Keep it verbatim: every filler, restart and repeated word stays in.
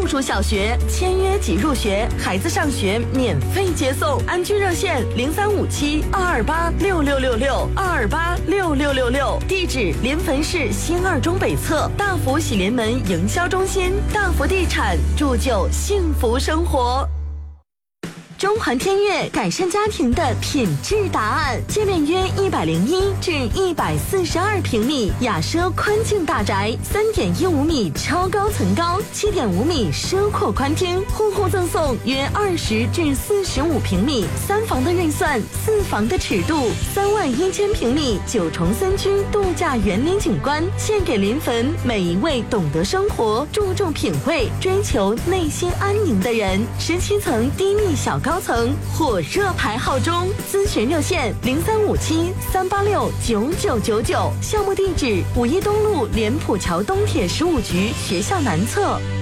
附属小学，签约即入学，孩子上学免费接送。安居热线零三五七二二八六六六六二二八六六六六，地址临汾市新二中北侧大福喜临门营销中心。大福地产，铸就幸福生活。中环天悦改善家庭的品质答案，界面约一百零一至一百四十二平米，雅奢宽净大宅，三点一五米超高层高，七点五米奢阔宽厅，户户赠送约二十至四十五平米，三房的预算，四房的尺度，三万一千平米九重三居度假园林景观，献给临汾每一位懂得生活、注重品味、追求内心安宁的人。十七层低密小高。高层火热排号中，咨询热线零三五七三八六九九九九，项目地址五一东路莲浦桥东铁十五局学校南侧。